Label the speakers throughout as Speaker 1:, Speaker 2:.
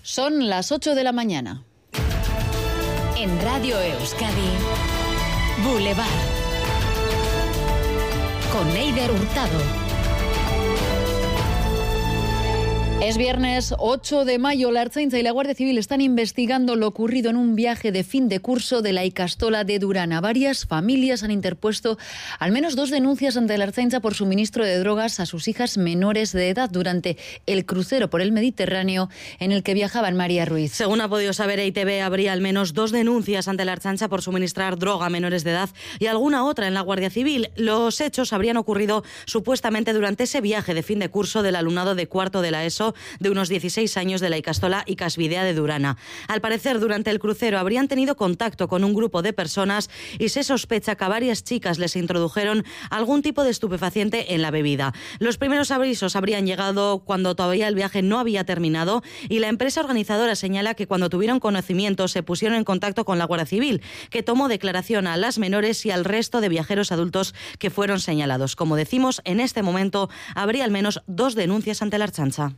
Speaker 1: Son las 8 de la mañana.
Speaker 2: En Radio Euskadi, Boulevard. Con Eider Hurtado.
Speaker 1: Es viernes 8 de mayo. La Ertzaintza y la Guardia Civil están investigando lo ocurrido en un viaje de fin de curso de la Ikastola de Durana. Varias familias han interpuesto al menos 2 denuncias ante la Ertzaintza por suministro de drogas a sus hijas menores de edad durante el crucero por el Mediterráneo en el que viajaban María Ruiz.
Speaker 3: Según ha podido saber EITB, habría al menos 2 denuncias ante la Ertzaintza por suministrar droga a menores de edad y alguna otra en la Guardia Civil. Los hechos habrían ocurrido supuestamente durante ese viaje de fin de curso del alumnado de cuarto de la ESO de unos 16 años de la Ikastola Ikasbidea de Durana. Al parecer, durante el crucero habrían tenido contacto con un grupo de personas y se sospecha que a varias chicas les introdujeron algún tipo de estupefaciente en la bebida. Los primeros avisos habrían llegado cuando todavía el viaje no había terminado y la empresa organizadora señala que cuando tuvieron conocimiento se pusieron en contacto con la Guardia Civil, que tomó declaración a las menores y al resto de viajeros adultos que fueron señalados. Como decimos, en este momento habría al menos 2 denuncias ante la Ertzaintza.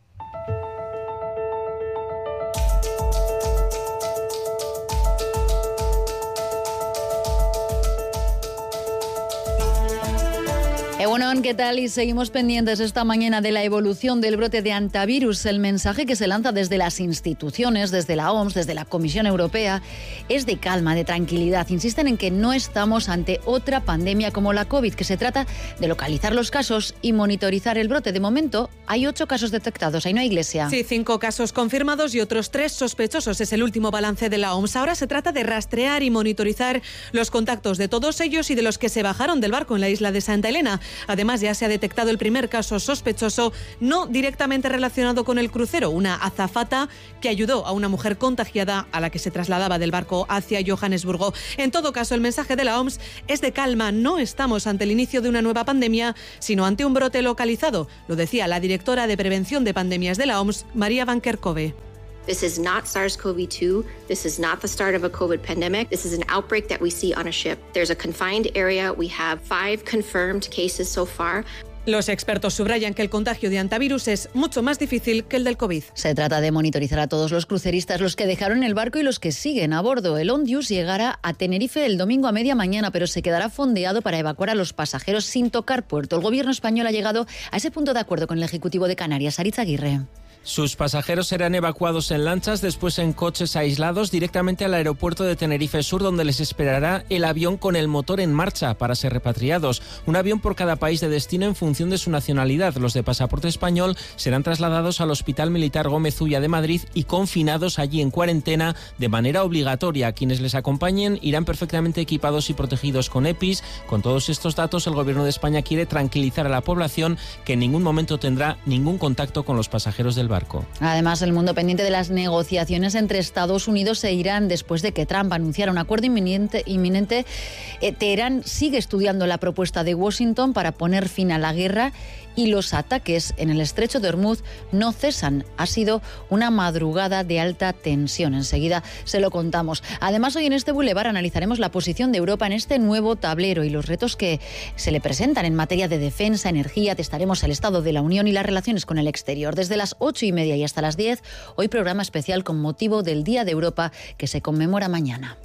Speaker 1: Bueno, ¿qué tal? Y seguimos pendientes esta mañana de la evolución del brote de hantavirus. El mensaje que se lanza desde las instituciones, desde la OMS, desde la Comisión Europea, es de calma, de tranquilidad. Insisten en que no estamos ante otra pandemia como la COVID, que se trata de localizar los casos y monitorizar el brote. De momento, hay 8 casos detectados. Ahí no hay Iglesia.
Speaker 4: Sí, 5 casos confirmados y otros 3 sospechosos. Es el último balance de la OMS. Ahora se trata de rastrear y monitorizar los contactos de todos ellos y de los que se bajaron del barco en la isla de Santa Elena. Además, ya se ha detectado el primer caso sospechoso, no directamente relacionado con el crucero, una azafata que ayudó a una mujer contagiada a la que se trasladaba del barco hacia Johannesburgo. En todo caso, el mensaje de la OMS es de calma. No estamos ante el inicio de una nueva pandemia, sino ante un brote localizado. Lo decía la directora de Prevención de Pandemias de la OMS, María Van Kerkhove.
Speaker 5: This is not SARS-CoV-2. This is not the start of a COVID pandemic. This is an outbreak that we see on a ship. There's a confined area. We have 5 confirmed cases so far.
Speaker 4: Los expertos subrayan que el contagio de hantavirus es mucho más difícil que el del COVID.
Speaker 1: Se trata de monitorizar a todos los cruceristas, los que dejaron el barco y los que siguen a bordo. El Ondius llegará a Tenerife el domingo a media mañana, pero se quedará fondeado para evacuar a los pasajeros sin tocar puerto. El gobierno español ha llegado a ese punto de acuerdo con el Ejecutivo de Canarias. Aritz Aguirre.
Speaker 6: Sus pasajeros serán evacuados en lanchas, después en coches aislados, directamente al aeropuerto de Tenerife Sur, donde les esperará el avión con el motor en marcha para ser repatriados. Un avión por cada país de destino en función de su nacionalidad. Los de pasaporte español serán trasladados al Hospital Militar Gómez Ulla de Madrid y confinados allí en cuarentena de manera obligatoria. Quienes les acompañen irán perfectamente equipados y protegidos con EPIs. Con todos estos datos, el Gobierno de España quiere tranquilizar a la población que en ningún momento tendrá ningún contacto con los pasajeros del barco.
Speaker 1: Además, el mundo pendiente de las negociaciones entre Estados Unidos e Irán después de que Trump anunciara un acuerdo inminente. Teherán sigue estudiando la propuesta de Washington para poner fin a la guerra y los ataques en el estrecho de Hormuz no cesan. Ha sido una madrugada de alta tensión. Enseguida se lo contamos. Además, hoy en este Boulevard analizaremos la posición de Europa en este nuevo tablero y los retos que se le presentan en materia de defensa, energía. Testaremos el estado de la Unión y las relaciones con el exterior. Desde las 8:30 y hasta las 10, hoy programa especial con motivo del Día de Europa que se conmemora mañana.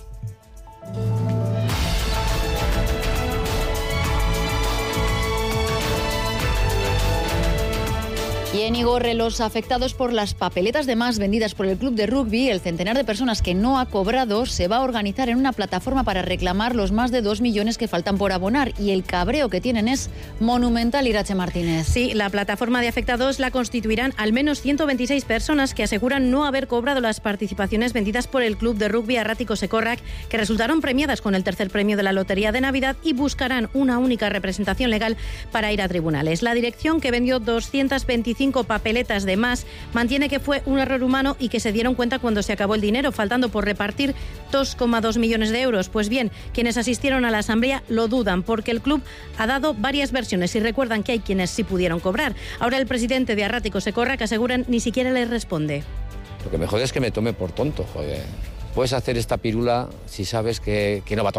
Speaker 1: Y en Igorre, los afectados por las papeletas de más vendidas por el club de rugby, el centenar de personas que no ha cobrado, se va a organizar en una plataforma para reclamar los más de 2 millones que faltan por abonar. Y el cabreo que tienen es monumental, Irache Martínez.
Speaker 7: Sí, la plataforma de afectados la constituirán al menos 126 personas que aseguran no haber cobrado las participaciones vendidas por el club de rugby Arrático Sekorrak, que resultaron premiadas con el tercer premio de la Lotería de Navidad, y buscarán una única representación legal para ir a tribunales. La dirección, que vendió 225 papeletas de más, mantiene que fue un error humano y que se dieron cuenta cuando se acabó el dinero, faltando por repartir 2,2 millones de euros. Pues bien, quienes asistieron a la asamblea lo dudan, porque el club ha dado varias versiones y recuerdan que hay quienes sí pudieron cobrar. Ahora el presidente de Arrático Sekorrak, aseguran, ni siquiera les responde.
Speaker 8: Lo que me jode es que me tome por tonto, joder. Puedes hacer esta pirula si sabes que no va a tocar.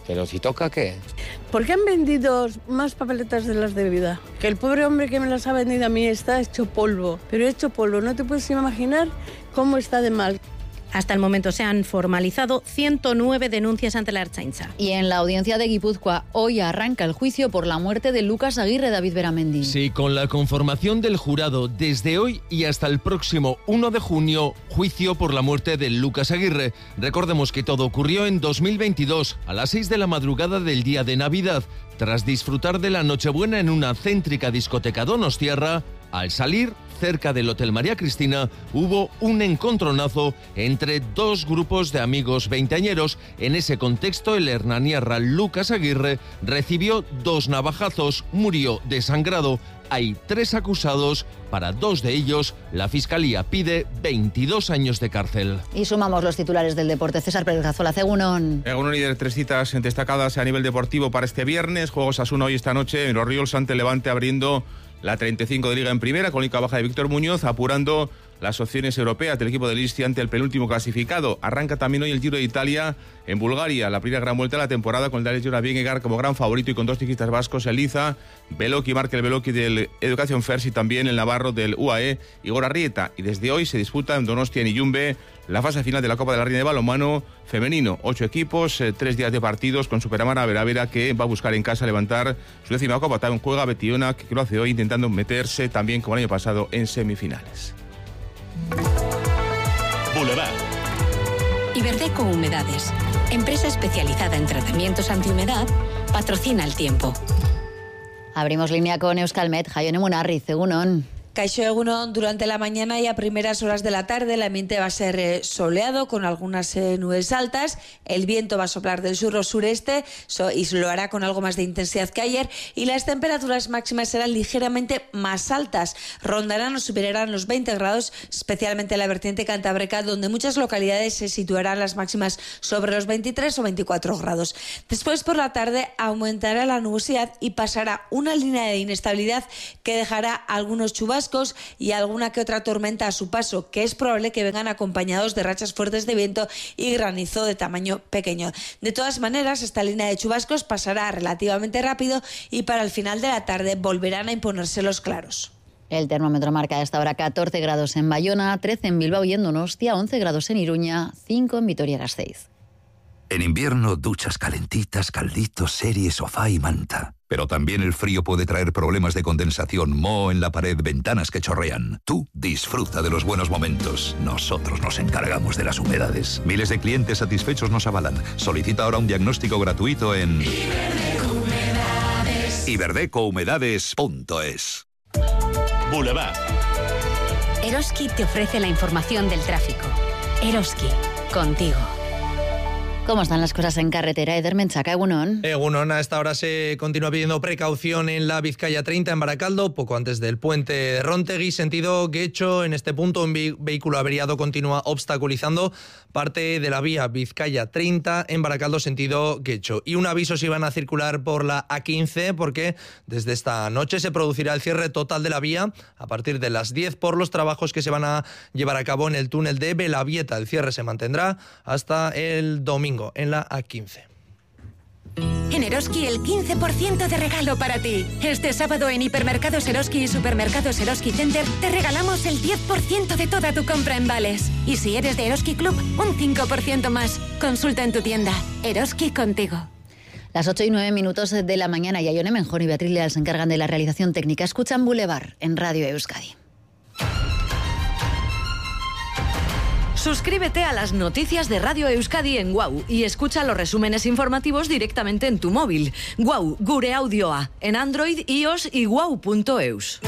Speaker 8: Pero si toca, ¿qué?
Speaker 9: ¿Por qué han vendido más papeletas de las de vida? Que el pobre hombre que me las ha vendido a mí está hecho polvo. Pero hecho polvo, no te puedes imaginar cómo está de mal.
Speaker 7: Hasta el momento se han formalizado 109 denuncias ante la Ertzaintza.
Speaker 1: Y en la audiencia de Guipúzcoa hoy arranca el juicio por la muerte de Lucas Aguirre. David Beramendi.
Speaker 10: Sí, con la conformación del jurado desde hoy y hasta el próximo 1 de junio, juicio por la muerte de Lucas Aguirre. Recordemos que todo ocurrió en 2022, a las 6 de la madrugada del día de Navidad, tras disfrutar de la Nochebuena en una céntrica discoteca donostiarra. Al salir, cerca del Hotel María Cristina, hubo un encontronazo entre dos grupos de amigos veinteañeros. En ese contexto, el hernaniarra Lucas Aguirre recibió 2 navajazos, murió desangrado. Hay 3 acusados. Para 2 de ellos, la Fiscalía pide 22 años de cárcel.
Speaker 1: Y sumamos los titulares del deporte. César Pérez Gazola, Egunon.
Speaker 11: Egunon y de 3 citas destacadas a nivel deportivo para este viernes. Juegos Asuna hoy esta noche en los Ríos ante Levante, abriendo la 35 de Liga en primera, con única baja de Víctor Muñoz, apurando las opciones europeas del equipo de Listi ante el penúltimo clasificado. Arranca también hoy el Giro de Italia en Bulgaria, la primera gran vuelta de la temporada, con el Dares Jonas Vingegaard como gran favorito y con 2 ciclistas vascos, Eliza, Beloki, Markel Beloki del Education First y también el navarro del UAE, Igor Arrieta. Y desde hoy se disputa en Donostia y Yumbe la fase final de la Copa de la Reina de Balonmano femenino. 8 equipos, 3 días de partidos con Superamara Veravera, que va a buscar en casa levantar su 10ª Copa. También juega Betiona, que lo hace hoy intentando meterse también como el año pasado en semifinales.
Speaker 2: Boulevard. Iberdeco Humedades, empresa especializada en tratamientos antihumedad, patrocina el tiempo.
Speaker 1: Abrimos línea con Euskalmet. Jaione Munarriz, Egunon.
Speaker 12: Kaixo egunon, durante la mañana y a primeras horas de la tarde el ambiente va a ser soleado con algunas nubes altas. El viento va a soplar del sur o sureste y lo hará con algo más de intensidad que ayer, y las temperaturas máximas serán ligeramente más altas. Rondarán o superarán los 20 grados, especialmente en la vertiente cantábrica, donde muchas localidades se situarán las máximas sobre los 23 o 24 grados. Después por la tarde aumentará la nubosidad y pasará una línea de inestabilidad que dejará algunos chubascos y alguna que otra tormenta a su paso, que es probable que vengan acompañados de rachas fuertes de viento y granizo de tamaño pequeño. De todas maneras, esta línea de chubascos pasará relativamente rápido y para el final de la tarde volverán a imponerse los claros.
Speaker 1: El termómetro marca a esta hora 14 grados en Bayona, 13 en Bilbao y en Donostia, 11 grados en Iruña, 5 en Vitoria-Gasteiz.
Speaker 13: En invierno, duchas calentitas, calditos, serie, sofá y manta. Pero también el frío puede traer problemas de condensación, moho en la pared, ventanas que chorrean. Tú disfruta de los buenos momentos. Nosotros nos encargamos de las humedades. Miles de clientes satisfechos nos avalan. Solicita ahora un diagnóstico gratuito en iberdecohumedades.es.
Speaker 2: Boulevard. Eroski te ofrece la información del tráfico. Eroski, contigo.
Speaker 1: ¿Cómo están las cosas en carretera? Eder Menchaca, Egunon.
Speaker 14: Egunon, a esta hora se continúa pidiendo precaución en la Vizcaya 30 en Baracaldo, poco antes del puente de Rontegui, sentido Guecho. En este punto, un vehículo averiado continúa obstaculizando parte de la vía Vizcaya 30 en Baracaldo, sentido Guecho. Y un aviso si van a circular por la A15, porque desde esta noche se producirá el cierre total de la vía a partir de las 10 por los trabajos que se van a llevar a cabo en el túnel de Belavieta. El cierre se mantendrá hasta el domingo en la A15.
Speaker 2: En Eroski el 15% de regalo para ti. Este sábado en Hipermercados Eroski y Supermercados Eroski Center te regalamos el 10% de toda tu compra en vales. Y si eres de Eroski Club, un 5% más. Consulta en tu tienda. Eroski contigo.
Speaker 1: Las 8 y 9 minutos de la mañana, y Ione Menjón y Beatriz Leal se encargan de la realización técnica. Escuchan Boulevard en Radio Euskadi.
Speaker 15: Suscríbete a las noticias de Radio Euskadi en WOW y escucha los resúmenes informativos directamente en tu móvil. WOW, gure audioa, en Android, iOS y wow.eus.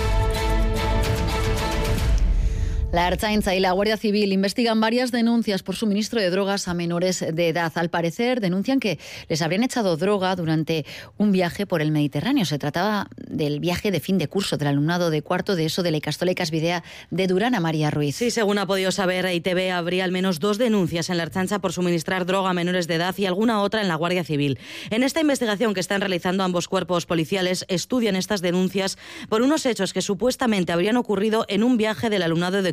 Speaker 1: La Ertzaintza y la Guardia Civil investigan varias denuncias por suministro de drogas a menores de edad. Al parecer, denuncian que les habrían echado droga durante un viaje por el Mediterráneo. Se trataba del viaje de fin de curso del alumnado de cuarto de ESO de la Ikastola Ikasbidea de Durán a María Ruiz.
Speaker 3: Sí, según ha podido saber EITB, habría al menos 2 denuncias en la Ertzaintza por suministrar droga a menores de edad y alguna otra en la Guardia Civil. En esta investigación que están realizando ambos cuerpos policiales, estudian estas denuncias por unos hechos que supuestamente habrían ocurrido en un viaje del alumnado de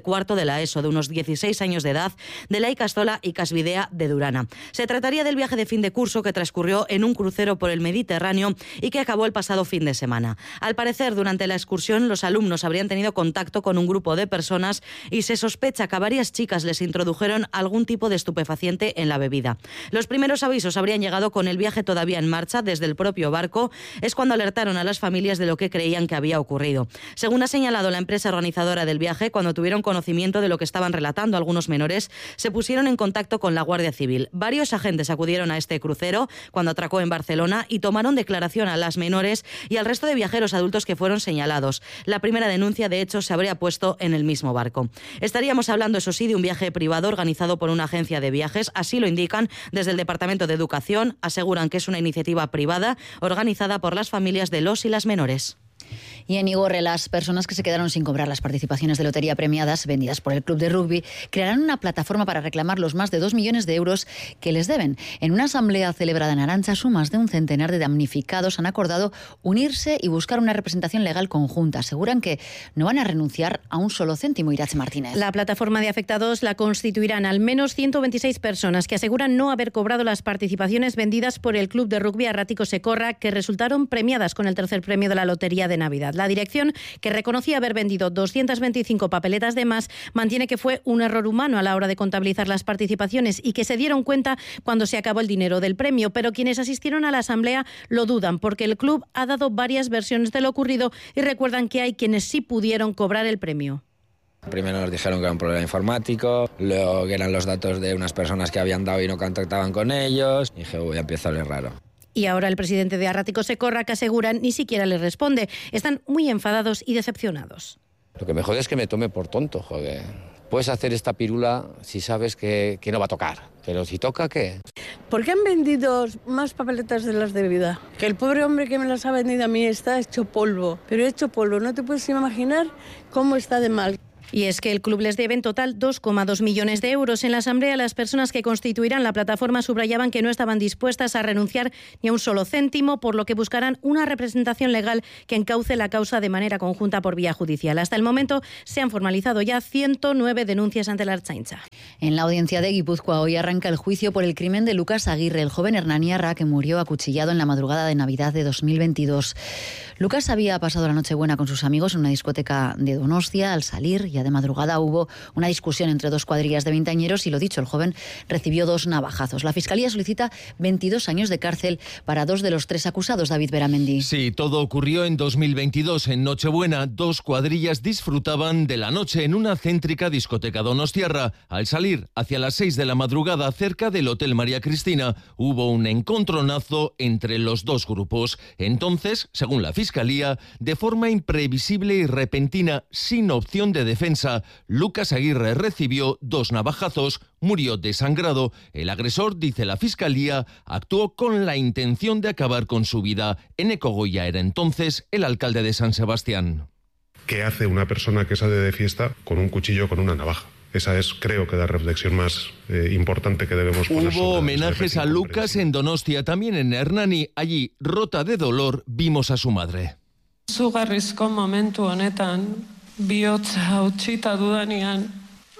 Speaker 3: cuarto de la ESO, de unos 16 años de edad, de la Ikastola y Casvidea de Durana. Se trataría del viaje de fin de curso que transcurrió en un crucero por el Mediterráneo y que acabó el pasado fin de semana. Al parecer, durante la excursión, los alumnos habrían tenido contacto con un grupo de personas y se sospecha que a varias chicas les introdujeron algún tipo de estupefaciente en la bebida. Los primeros avisos habrían llegado con el viaje todavía en marcha desde el propio barco. Es cuando alertaron a las familias de lo que creían que había ocurrido. Según ha señalado la empresa organizadora del viaje, cuando tuvieron conocimiento de lo que estaban relatando algunos menores, se pusieron en contacto con la Guardia Civil. Varios agentes acudieron a este crucero cuando atracó en Barcelona y tomaron declaración a las menores y al resto de viajeros adultos que fueron señalados. La primera denuncia, de hecho, se habría puesto en el mismo barco. Estaríamos hablando, eso sí, de un viaje privado organizado por una agencia de viajes. Así lo indican desde el Departamento de Educación. Aseguran que es una iniciativa privada organizada por las familias de los y las menores.
Speaker 1: Y en Igorre, las personas que se quedaron sin cobrar las participaciones de lotería premiadas vendidas por el club de rugby crearán una plataforma para reclamar los más de 2 millones de euros que les deben. En una asamblea celebrada en Aránchazu, más de un centenar de damnificados han acordado unirse y buscar una representación legal conjunta. Aseguran que no van a renunciar a un solo céntimo. Irache Martínez.
Speaker 7: La plataforma de afectados la constituirán al menos 126 personas que aseguran no haber cobrado las participaciones vendidas por el club de rugby Arrático Secorra, que resultaron premiadas con el tercer premio de la lotería de Navidad. La dirección, que reconocía haber vendido 225 papeletas de más, mantiene que fue un error humano a la hora de contabilizar las participaciones y que se dieron cuenta cuando se acabó el dinero del premio. Pero quienes asistieron a la asamblea lo dudan, porque el club ha dado varias versiones de lo ocurrido y recuerdan que hay quienes sí pudieron cobrar el premio.
Speaker 8: Primero nos dijeron que era un problema informático, luego que eran los datos de unas personas que habían dado y no contactaban con ellos. Y dije, ya empieza a oler raro.
Speaker 7: Y ahora el presidente de Arrático Secorra, que aseguran, ni siquiera les responde. Están muy enfadados y decepcionados.
Speaker 16: Lo que me jode es que me tome por tonto, joder. Puedes hacer esta pirula si sabes que no va a tocar, pero si toca, ¿qué?
Speaker 9: ¿Por qué han vendido más papeletas de las de vida? Que el pobre hombre que me las ha vendido a mí está hecho polvo, pero hecho polvo. No te puedes imaginar cómo está de mal.
Speaker 7: Y es que el club les debe en total 2,2 millones de euros. En la asamblea, las personas que constituirán la plataforma subrayaban que no estaban dispuestas a renunciar ni a un solo céntimo, por lo que buscarán una representación legal que encauce la causa de manera conjunta por vía judicial. Hasta el momento se han formalizado ya 109 denuncias ante la Ertzaintza.
Speaker 1: En la audiencia de Guipúzcoa hoy arranca el juicio por el crimen de Lucas Aguirre, el joven hernaniarra que murió acuchillado en la madrugada de Navidad de 2022. Lucas había pasado la Nochebuena con sus amigos en una discoteca de Donostia. Al salir, ya de madrugada, hubo una discusión entre dos cuadrillas de veinteañeros y, lo dicho, el joven recibió 2 navajazos. La Fiscalía solicita 22 años de cárcel para 2 de los 3 acusados. David Beramendi.
Speaker 10: Sí, todo ocurrió en 2022. En Nochebuena, 2 cuadrillas disfrutaban de la noche en una céntrica discoteca donostiarra. Al salir hacia las 6 de la madrugada, cerca del Hotel María Cristina, hubo un encontronazo entre los 2 grupos. Entonces, según la Fiscalía, de forma imprevisible y repentina, sin opción de defensa, Lucas Aguirre recibió 2 navajazos, murió desangrado. El agresor, dice la Fiscalía, actuó con la intención de acabar con su vida. Eneco Goya era entonces el alcalde de San Sebastián.
Speaker 17: ¿Qué hace una persona que sale de fiesta con un cuchillo, con una navaja? Esa es, creo que, la reflexión más importante que debemos poner.
Speaker 10: Hubo homenajes a Lucas en Donostia, también en Hernani. Allí, rota de dolor, vimos a su madre.
Speaker 18: Zugarrizko momentu honetan, bihotza hautsita dudanean.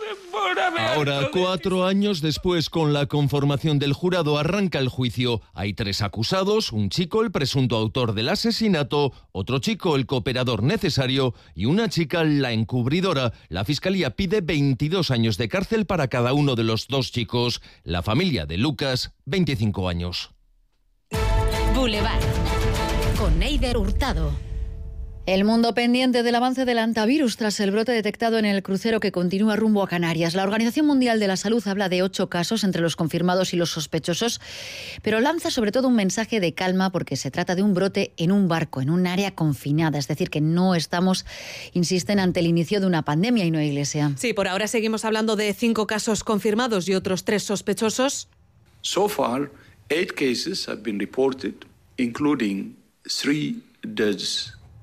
Speaker 10: Ahora, 4 años después, con la conformación del jurado, arranca el juicio. Hay 3 acusados, un chico, el presunto autor del asesinato, otro chico, el cooperador necesario, y una chica, la encubridora. La Fiscalía pide 22 años de cárcel para cada uno de los 2 chicos. La familia de Lucas, 25 años.
Speaker 15: Boulevard, con Neider Hurtado.
Speaker 1: El mundo pendiente del avance del antivirus tras el brote detectado en el crucero que continúa rumbo a Canarias. La Organización Mundial de la Salud habla de 8 casos entre los confirmados y los sospechosos, pero lanza sobre todo un mensaje de calma porque se trata de un brote en un barco, en un área confinada. Es decir, que no estamos, insisten, ante el inicio de una pandemia, y no Iglesia.
Speaker 4: Sí, por ahora seguimos hablando de 5 casos confirmados y otros 3 sospechosos.
Speaker 19: So far, 8 cases have been reported, including 3 deaths.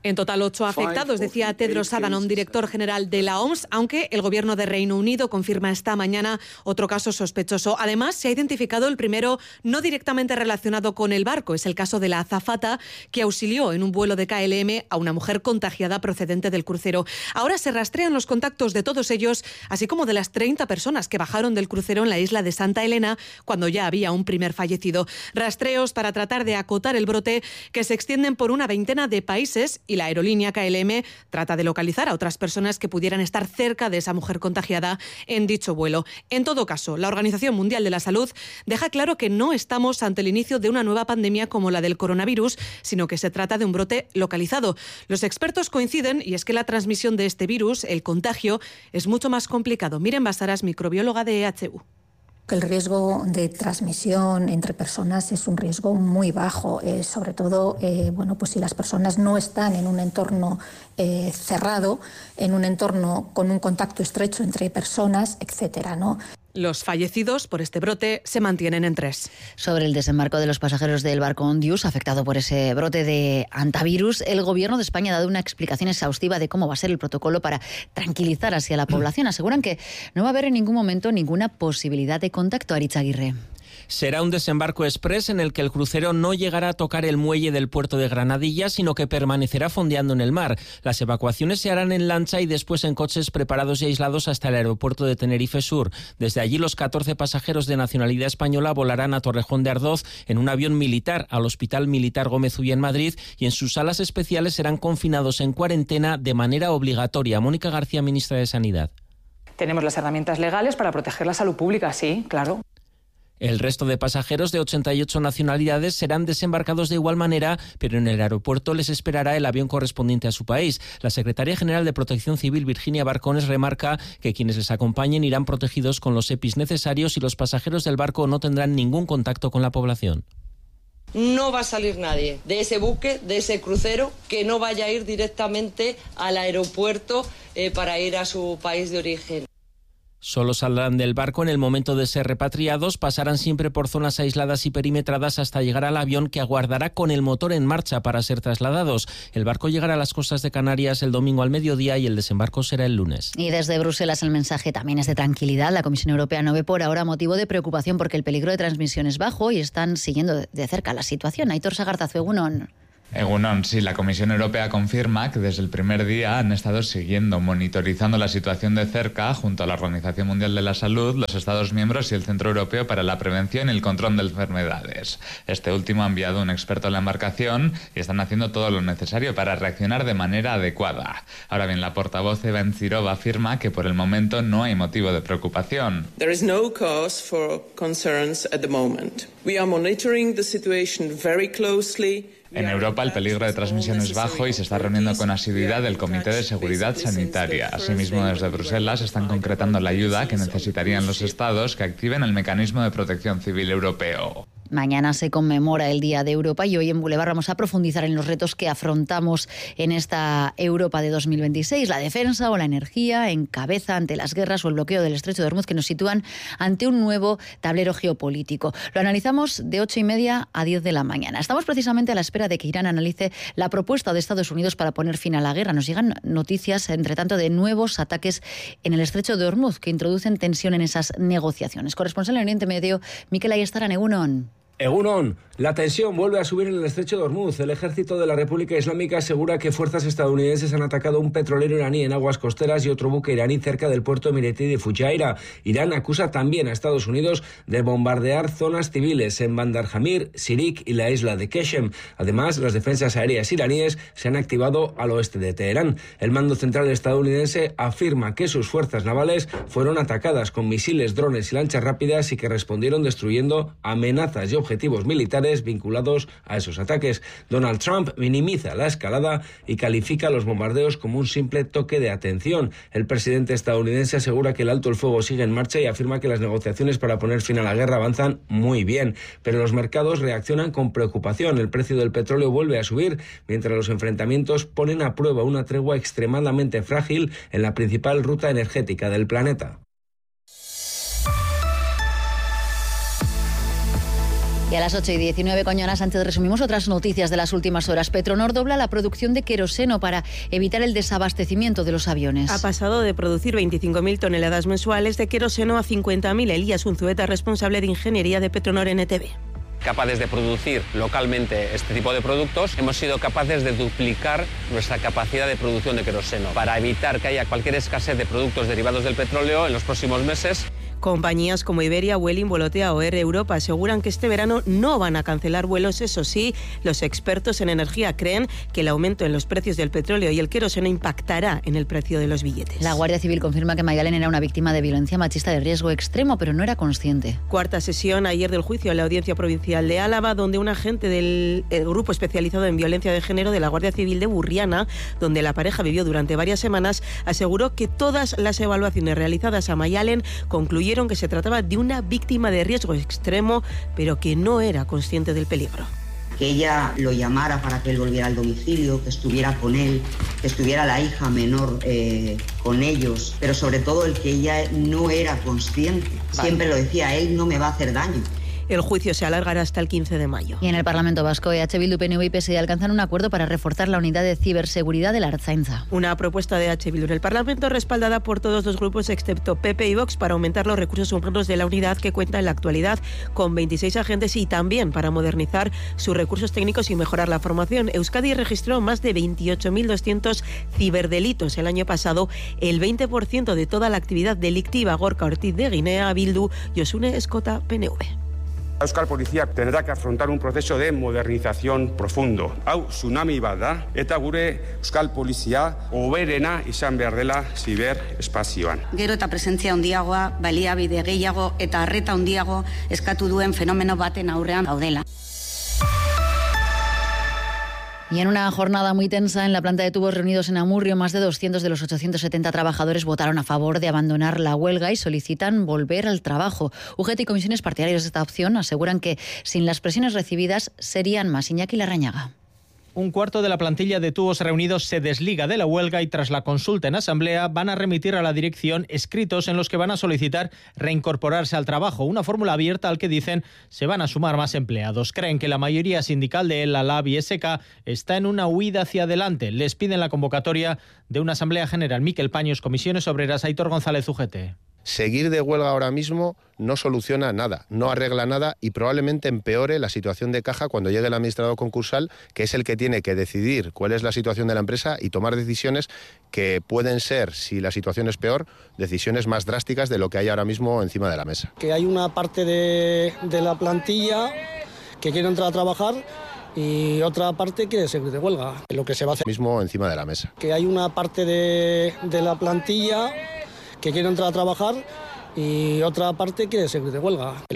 Speaker 4: En total, 8 afectados, decía Tedros Adhanom, director general de la OMS, aunque el gobierno de Reino Unido confirma esta mañana otro caso sospechoso. Además, se ha identificado el primero no directamente relacionado con el barco. Es el caso de la azafata que auxilió en un vuelo de KLM a una mujer contagiada procedente del crucero. Ahora se rastrean los contactos de todos ellos, así como de las 30 personas que bajaron del crucero en la isla de Santa Elena cuando ya había un primer fallecido. Rastreos para tratar de acotar el brote que se extienden por una veintena de países, y la aerolínea KLM trata de localizar a otras personas que pudieran estar cerca de esa mujer contagiada en dicho vuelo. En todo caso, la Organización Mundial de la Salud deja claro que no estamos ante el inicio de una nueva pandemia como la del coronavirus, sino que se trata de un brote localizado. Los expertos coinciden, y es que la transmisión de este virus, el contagio, es mucho más complicado. Miren Basaras, microbióloga de EHU.
Speaker 19: El riesgo de transmisión entre personas es un riesgo muy bajo, sobre todo pues si las personas no están en un entorno cerrado, en un entorno con un contacto estrecho entre personas, etcétera, ¿no?
Speaker 4: Los fallecidos por este brote se mantienen en 3.
Speaker 1: Sobre el desembarco de los pasajeros del barco Ondius, afectado por ese brote de hantavirus, el Gobierno de España ha dado una explicación exhaustiva de cómo va a ser el protocolo para tranquilizar así a la población. Aseguran que no va a haber en ningún momento ninguna posibilidad de contacto. Aritz Aguirre.
Speaker 6: Será un desembarco express en el que el crucero no llegará a tocar el muelle del puerto de Granadilla, sino que permanecerá fondeando en el mar. Las evacuaciones se harán en lancha y después en coches preparados y aislados hasta el aeropuerto de Tenerife Sur. Desde allí, los 14 pasajeros de nacionalidad española volarán a Torrejón de Ardoz en un avión militar al Hospital Militar Gómez Ulla en Madrid, y en sus salas especiales serán confinados en cuarentena de manera obligatoria. Mónica García, ministra de Sanidad.
Speaker 20: Tenemos las herramientas legales para proteger la salud pública, sí, claro.
Speaker 6: El resto de pasajeros de 88 nacionalidades serán desembarcados de igual manera, pero en el aeropuerto les esperará el avión correspondiente a su país. La secretaria general de Protección Civil, Virginia Barcones, remarca que quienes les acompañen irán protegidos con los EPIs necesarios y los pasajeros del barco no tendrán ningún contacto con la población.
Speaker 21: No va a salir nadie de ese buque, de ese crucero, que no vaya a ir directamente al aeropuerto para ir a su país de origen.
Speaker 6: Solo saldrán del barco en el momento de ser repatriados, pasarán siempre por zonas aisladas y perimetradas hasta llegar al avión, que aguardará con el motor en marcha para ser trasladados. El barco llegará a las costas de Canarias el domingo al mediodía y el desembarco será el lunes.
Speaker 1: Y desde Bruselas el mensaje también es de tranquilidad. La Comisión Europea no ve por ahora motivo de preocupación porque el peligro de transmisión es bajo y están siguiendo de cerca la situación. Aitor Sagartazu, Egunon.
Speaker 22: Egunon, sí, la Comisión Europea confirma que desde el primer día han estado siguiendo, monitorizando la situación de cerca junto a la Organización Mundial de la Salud, los Estados miembros y el Centro Europeo para la Prevención y el Control de Enfermedades. Este último ha enviado un experto a la embarcación y están haciendo todo lo necesario para reaccionar de manera adecuada. Ahora bien, la portavoz Eva Encirova afirma que por el momento no hay motivo de preocupación.
Speaker 23: There is no cause for concerns at the moment. We are monitoring the situation very closely.
Speaker 22: En Europa el peligro de transmisión es bajo y se está reuniendo con asiduidad el Comité de Seguridad Sanitaria. Asimismo, desde Bruselas están concretando la ayuda que necesitarían los Estados que activen el mecanismo de protección civil europeo.
Speaker 1: Mañana se conmemora el Día de Europa y hoy en Boulevard vamos a profundizar en los retos que afrontamos en esta Europa de 2026. La defensa o la energía en cabeza ante las guerras o el bloqueo del Estrecho de Hormuz, que nos sitúan ante un nuevo tablero geopolítico. Lo analizamos de 8:30 a 10 de la mañana. Estamos precisamente a la espera de que Irán analice la propuesta de Estados Unidos para poner fin a la guerra. Nos llegan noticias, entre tanto, de nuevos ataques en el Estrecho de Hormuz que introducen tensión en esas negociaciones. Corresponsal en Oriente Medio, Mikel Ayestarán, Egunon.
Speaker 24: Egunon, la tensión vuelve a subir en el Estrecho de Hormuz. El ejército de la República Islámica asegura que fuerzas estadounidenses han atacado un petrolero iraní en aguas costeras y otro buque iraní cerca del puerto emiratí de Fujairah. Irán acusa también a Estados Unidos de bombardear zonas civiles en Bandar Jamir, Sirik y la isla de Keshem. Además, las defensas aéreas iraníes se han activado al oeste de Teherán. El mando central estadounidense afirma que sus fuerzas navales fueron atacadas con misiles, drones y lanchas rápidas y que respondieron destruyendo amenazas y objetivos militares vinculados a esos ataques. Donald Trump minimiza la escalada y califica los bombardeos como un simple toque de atención. El presidente estadounidense asegura que el alto el fuego sigue en marcha y afirma que las negociaciones para poner fin a la guerra avanzan muy bien, pero los mercados reaccionan con preocupación. El precio del petróleo vuelve a subir, mientras los enfrentamientos ponen a prueba una tregua extremadamente frágil en la principal ruta energética del planeta.
Speaker 1: Y a las 8:19, con Ana Sánchez, resumimos otras noticias de las últimas horas. Petronor dobla la producción de queroseno para evitar el desabastecimiento de los aviones.
Speaker 5: Ha pasado de producir 25.000 toneladas mensuales de queroseno a 50.000. Elías Unzueta, responsable de ingeniería de Petronor NTV.
Speaker 11: Capaces de producir localmente este tipo de productos, hemos sido capaces de duplicar nuestra capacidad de producción de queroseno para evitar que haya cualquier escasez de productos derivados del petróleo en los próximos meses.
Speaker 5: Compañías como Iberia, Vueling, Volotea o Air Europa aseguran que este verano no van a cancelar vuelos. Eso sí, los expertos en energía creen que el aumento en los precios del petróleo y el queroseno impactará en el precio de los billetes.
Speaker 1: La Guardia Civil confirma que Mayalen era una víctima de violencia machista de riesgo extremo, pero no era consciente.
Speaker 5: Cuarta sesión ayer del juicio en la Audiencia Provincial de Álava, donde un agente del grupo especializado en violencia de género de la Guardia Civil de Burriana, donde la pareja vivió durante varias semanas, aseguró que todas las evaluaciones realizadas a Mayalen concluyeron que se trataba de una víctima de riesgo extremo, pero que no era consciente del peligro.
Speaker 12: Que ella lo llamara para que él volviera al domicilio, que estuviera con él, que estuviera la hija menor con ellos, pero sobre todo el que ella no era consciente. Siempre lo decía, él no me va a hacer daño.
Speaker 5: El juicio se alargará hasta el 15 de mayo.
Speaker 1: Y en el Parlamento Vasco, EH Bildu, PNV y PSE alcanzan un acuerdo para reforzar la unidad de ciberseguridad de la Ertzaintza.
Speaker 5: Una propuesta de EH Bildu en el Parlamento respaldada por todos los grupos excepto PP y Vox para aumentar los recursos humanos de la unidad, que cuenta en la actualidad con 26 agentes, y también para modernizar sus recursos técnicos y mejorar la formación. Euskadi registró más de 28.200 ciberdelitos el año pasado, el 20% de toda la actividad delictiva. Gorka Ortiz de Guinea, Bildu, Josune Escota, PNV.
Speaker 13: Euskal Polizia tendrá que afrontar un proceso de modernización profundo. Hau tsunami bat da, eta gure Euskal Polizia hoberena izan behar dela ziberespazioan.
Speaker 25: Gero eta presentzia handiagoa, baliabide gehiago eta arreta handiago eskatu duen fenomeno baten aurrean gaudela.
Speaker 1: Y en una jornada muy tensa en la planta de tubos reunidos en Amurrio, más de 200 de los 870 trabajadores votaron a favor de abandonar la huelga y solicitan volver al trabajo. UGT y comisiones partidarias de esta opción aseguran que sin las presiones recibidas serían más. Iñaki Larrañaga.
Speaker 26: Un cuarto de la plantilla de tubos reunidos se desliga de la huelga y tras la consulta en asamblea van a remitir a la dirección escritos en los que van a solicitar reincorporarse al trabajo, una fórmula abierta al que dicen se van a sumar más empleados. Creen que la mayoría sindical de la LAB y SK está en una huida hacia adelante. Les piden la convocatoria de una asamblea general. Miquel Paños, Comisiones Obreras, Aitor González, UGT.
Speaker 27: Seguir de huelga ahora mismo no soluciona nada, no arregla nada y probablemente empeore la situación de caja cuando llegue el administrador concursal, que es el que tiene que decidir cuál es la situación de la empresa y tomar decisiones que pueden ser, si la situación es peor, decisiones más drásticas de lo que hay ahora mismo encima de la mesa.
Speaker 28: Que hay una parte de la plantilla que quiere entrar a trabajar y otra parte quiere seguir de huelga. Lo que se va a hacer
Speaker 27: mismo encima de la mesa.
Speaker 28: Que hay una parte de la plantilla que quiere entrar a trabajar y otra parte quiere seguir de huelga.